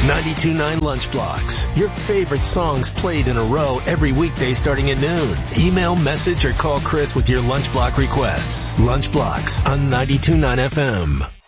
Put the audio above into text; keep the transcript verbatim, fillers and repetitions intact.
ninety-two point nine Lunch Blocks. Your favorite songs played in a row every weekday starting at noon. Email, message, or call Chris with your Lunch Block requests. Lunch Blocks on ninety-two point nine F M.